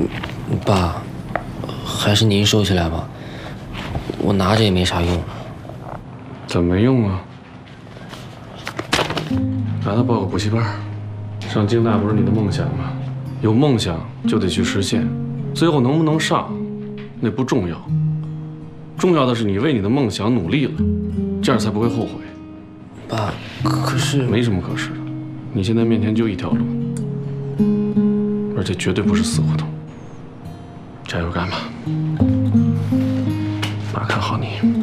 爸，还是您收起来吧，我拿着也没啥用。 怎么没用啊？让他报个补习班，上京大不是你的梦想吗？有梦想就得去实现，最后能不能上，那不重要，重要的是你为你的梦想努力了，这样才不会后悔。 爸，可是没什么可是的，你现在面前就一条路，而且绝对不是死胡同。加油干吧，爸看好你。